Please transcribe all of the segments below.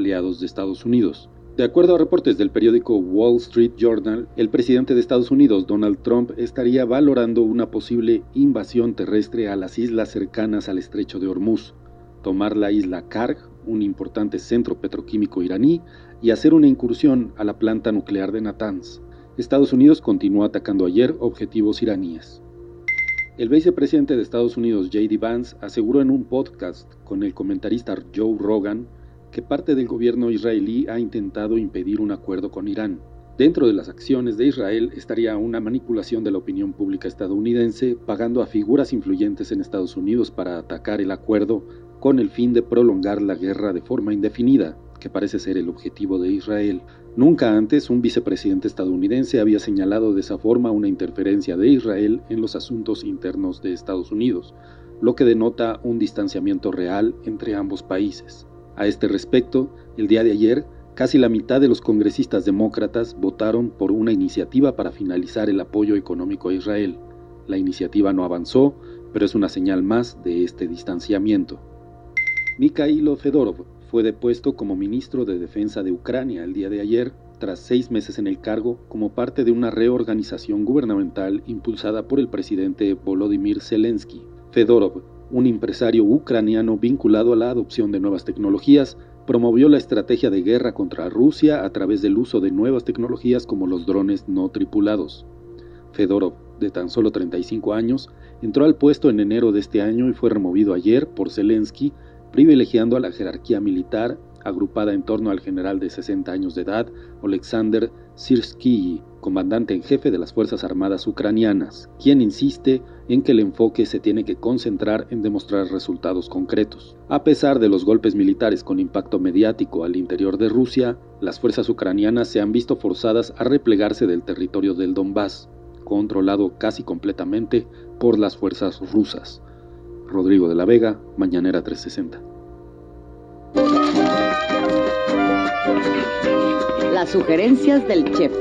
aliados de Estados Unidos. De acuerdo a reportes del periódico Wall Street Journal, el presidente de Estados Unidos, Donald Trump, estaría valorando una posible invasión terrestre a las islas cercanas al estrecho de Hormuz, tomar la isla Karg, un importante centro petroquímico iraní, y hacer una incursión a la planta nuclear de Natanz. Estados Unidos continuó atacando ayer objetivos iraníes. El vicepresidente de Estados Unidos, J.D. Vance, aseguró en un podcast con el comentarista Joe Rogan que parte del gobierno israelí ha intentado impedir un acuerdo con Irán. Dentro de las acciones de Israel estaría una manipulación de la opinión pública estadounidense, pagando a figuras influyentes en Estados Unidos para atacar el acuerdo con el fin de prolongar la guerra de forma indefinida, que parece ser el objetivo de Israel. Nunca antes un vicepresidente estadounidense había señalado de esa forma una interferencia de Israel en los asuntos internos de Estados Unidos, lo que denota un distanciamiento real entre ambos países. A este respecto, el día de ayer, casi la mitad de los congresistas demócratas votaron por una iniciativa para finalizar el apoyo económico a Israel. La iniciativa no avanzó, pero es una señal más de este distanciamiento. Mikhailo Fedorov fue depuesto como ministro de Defensa de Ucrania el día de ayer, tras 6 meses en el cargo, como parte de una reorganización gubernamental impulsada por el presidente Volodymyr Zelensky. Fedorov, un empresario ucraniano vinculado a la adopción de nuevas tecnologías, promovió la estrategia de guerra contra Rusia a través del uso de nuevas tecnologías como los drones no tripulados. Fedorov, de tan solo 35 años, entró al puesto en enero de este año y fue removido ayer por Zelensky, privilegiando a la jerarquía militar, agrupada en torno al general de 60 años de edad, Oleksandr Syrskyi, comandante en jefe de las Fuerzas Armadas ucranianas, quien insiste en que el enfoque se tiene que concentrar en demostrar resultados concretos. A pesar de los golpes militares con impacto mediático al interior de Rusia, las fuerzas ucranianas se han visto forzadas a replegarse del territorio del Donbass, controlado casi completamente por las fuerzas rusas. Rodrigo de la Vega, Mañanera 360. Las sugerencias del chef.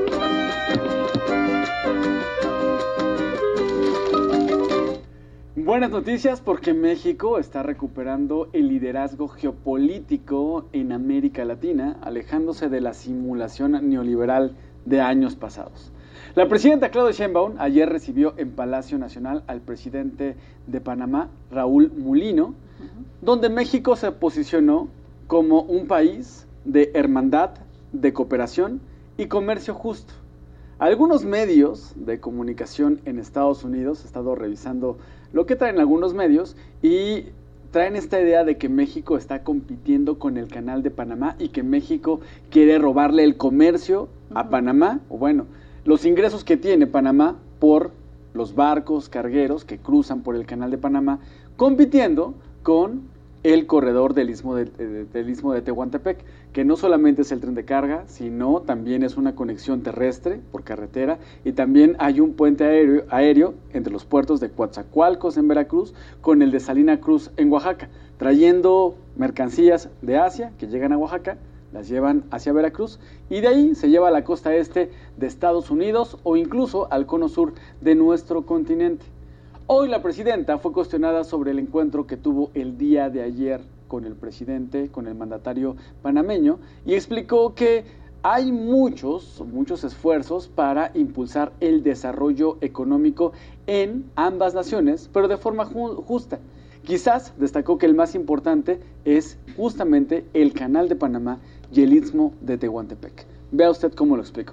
Buenas noticias porque México está recuperando el liderazgo geopolítico en América Latina, alejándose de la simulación neoliberal de años pasados. La presidenta Claudia Sheinbaum ayer recibió en Palacio Nacional al presidente de Panamá, Raúl Mulino, donde México se posicionó como un país de hermandad, de cooperación y comercio justo. Algunos medios de comunicación en Estados Unidos, he estado revisando lo que traen algunos medios y traen esta idea de que México está compitiendo con el Canal de Panamá y que México quiere robarle el comercio a Panamá, o bueno, los ingresos que tiene Panamá por los barcos cargueros que cruzan por el Canal de Panamá, compitiendo con el corredor del Istmo de Tehuantepec, que no solamente es el tren de carga, sino también es una conexión terrestre por carretera y también hay un puente aéreo entre los puertos de Coatzacoalcos en Veracruz con el de Salina Cruz en Oaxaca, trayendo mercancías de Asia que llegan a Oaxaca, las llevan hacia Veracruz y de ahí se lleva a la costa este de Estados Unidos o incluso al cono sur de nuestro continente. Hoy la presidenta fue cuestionada sobre el encuentro que tuvo el día de ayer con el presidente, con el mandatario panameño, y explicó que hay muchos esfuerzos para impulsar el desarrollo económico en ambas naciones, pero de forma justa. Quizás destacó que el más importante es justamente el Canal de Panamá y el Istmo de Tehuantepec. Vea usted cómo lo explico.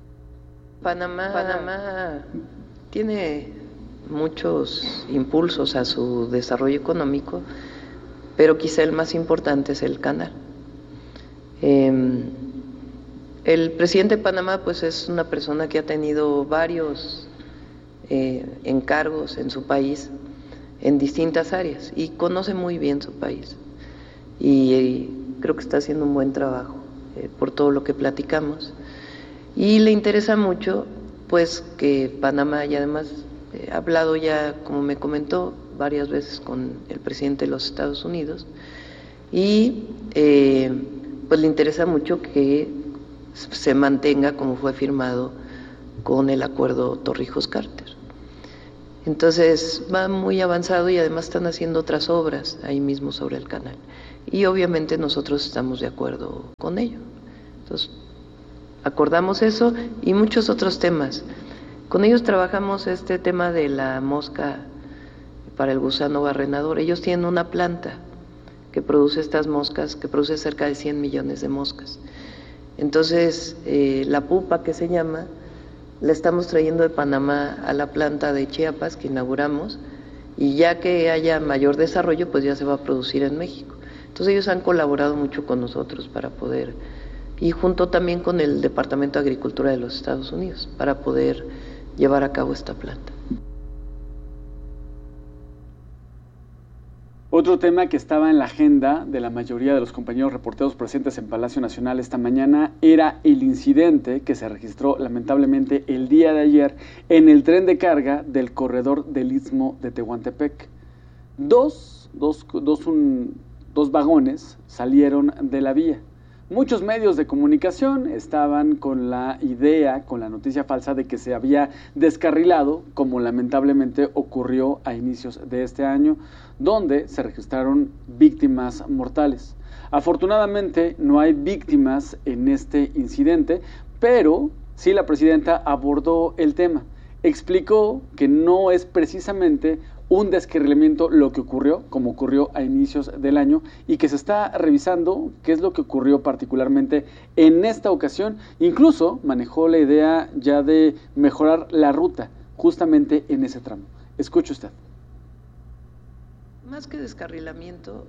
Panamá tiene muchos impulsos a su desarrollo económico, pero quizá el más importante es el canal. El presidente de Panamá pues es una persona que ha tenido varios encargos en su país en distintas áreas y conoce muy bien su país y creo que está haciendo un buen trabajo por todo lo que platicamos y le interesa mucho pues que Panamá, y además he hablado ya, como me comentó, varias veces con el presidente de los Estados Unidos y pues le interesa mucho que se mantenga como fue firmado con el acuerdo Torrijos-Carter. Entonces va muy avanzado y además están haciendo otras obras ahí mismo sobre el canal y obviamente nosotros estamos de acuerdo con ello. Entonces, acordamos eso y muchos otros temas. Con ellos trabajamos este tema de la mosca para el gusano barrenador. Ellos tienen una planta que produce estas moscas, que produce cerca de 100 millones de moscas. Entonces, la pupa, que se llama, la estamos trayendo de Panamá a la planta de Chiapas que inauguramos, y ya que haya mayor desarrollo, pues ya se va a producir en México. Entonces ellos han colaborado mucho con nosotros para poder, y junto también con el Departamento de Agricultura de los Estados Unidos, para poder llevar a cabo esta planta. Otro tema que estaba en la agenda de la mayoría de los compañeros reporteros presentes en Palacio Nacional esta mañana era el incidente que se registró lamentablemente el día de ayer en el tren de carga del corredor del Istmo de Tehuantepec. Dos vagones salieron de la vía. Muchos medios de comunicación estaban con la idea, con la noticia falsa de que se había descarrilado, como lamentablemente ocurrió a inicios de este año, donde se registraron víctimas mortales. Afortunadamente no hay víctimas en este incidente, pero sí la presidenta abordó el tema. Explicó que no es precisamente un descarrilamiento lo que ocurrió, como ocurrió a inicios del año, y que se está revisando qué es lo que ocurrió particularmente en esta ocasión. Incluso manejó la idea ya de mejorar la ruta justamente en ese tramo. Escuche usted. Más que descarrilamiento,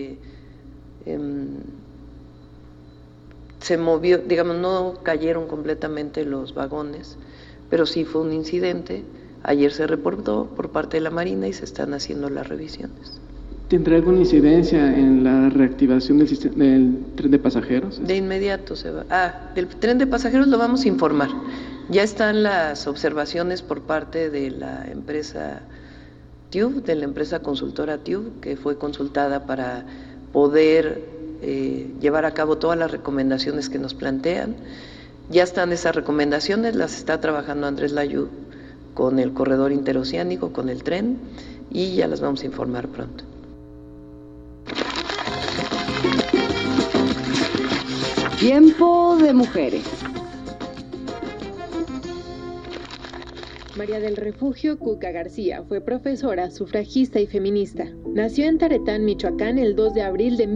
se movió, digamos, no cayeron completamente los vagones, pero sí fue un incidente. Ayer se reportó por parte de la Marina y se están haciendo las revisiones. ¿Tendrá alguna incidencia en la reactivación del tren de pasajeros? De inmediato se va. Del tren de pasajeros lo vamos a informar. Ya están las observaciones por parte de la empresa TÜV, de la empresa consultora TÜV, que fue consultada para poder llevar a cabo todas las recomendaciones que nos plantean. Ya están esas recomendaciones, las está trabajando Andrés Layud con el corredor interoceánico, con el tren, y ya las vamos a informar pronto. Tiempo de mujeres. María del Refugio Cuca García fue profesora, sufragista y feminista. Nació en Taretán, Michoacán, el 2 de abril de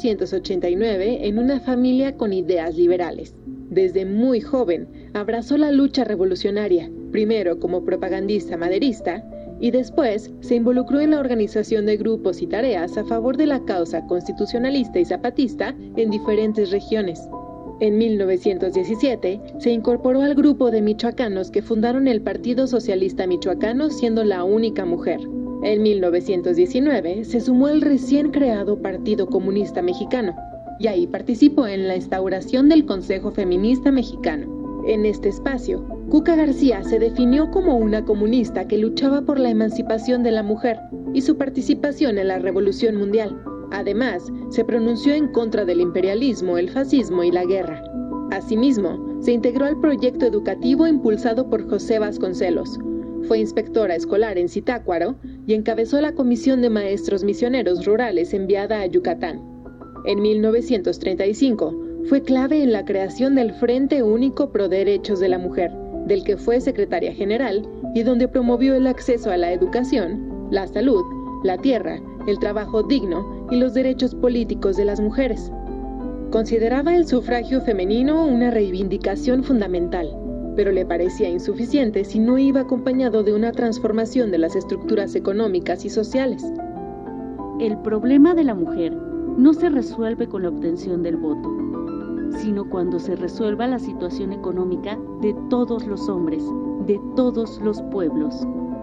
1889 en una familia con ideas liberales. Desde muy joven abrazó la lucha revolucionaria, primero como propagandista maderista y después se involucró en la organización de grupos y tareas a favor de la causa constitucionalista y zapatista en diferentes regiones. En 1917 se incorporó al grupo de michoacanos que fundaron el Partido Socialista Michoacano, siendo la única mujer. En 1919 se sumó al recién creado Partido Comunista Mexicano, y ahí participó en la instauración del Consejo Feminista Mexicano. En este espacio, Cuca García se definió como una comunista que luchaba por la emancipación de la mujer y su participación en la Revolución Mundial. Además, se pronunció en contra del imperialismo, el fascismo y la guerra. Asimismo, se integró al proyecto educativo impulsado por José Vasconcelos. Fue inspectora escolar en Zitácuaro y encabezó la Comisión de Maestros Misioneros Rurales enviada a Yucatán. En 1935, fue clave en la creación del Frente Único Pro Derechos de la Mujer, del que fue secretaria general y donde promovió el acceso a la educación, la salud, la tierra, el trabajo digno y los derechos políticos de las mujeres. Consideraba el sufragio femenino una reivindicación fundamental, pero le parecía insuficiente si no iba acompañado de una transformación de las estructuras económicas y sociales. El problema de la mujer no se resuelve con la obtención del voto, sino cuando se resuelva la situación económica de todos los hombres, de todos los pueblos.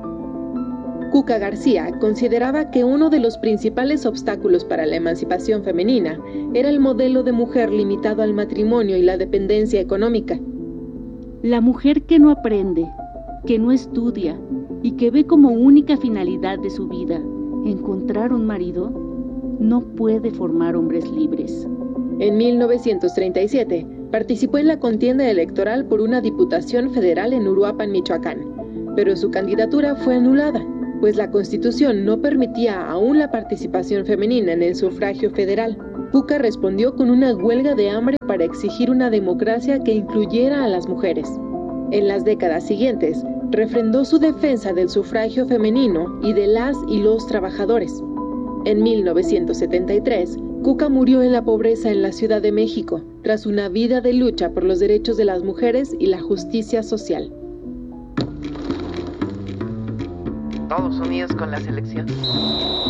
Cuca García consideraba que uno de los principales obstáculos para la emancipación femenina era el modelo de mujer limitado al matrimonio y la dependencia económica. La mujer que no aprende, que no estudia y que ve como única finalidad de su vida encontrar un marido, no puede formar hombres libres. En 1937 participó en la contienda electoral por una diputación federal en Uruapan, Michoacán, pero su candidatura fue anulada. pues la Constitución no permitía aún la participación femenina en el sufragio federal. Cuca respondió con una huelga de hambre para exigir una democracia que incluyera a las mujeres. En las décadas siguientes, refrendó su defensa del sufragio femenino y de las y los trabajadores. En 1973, Cuca murió en la pobreza en la Ciudad de México, tras una vida de lucha por los derechos de las mujeres y la justicia social. Todos unidos con la selección.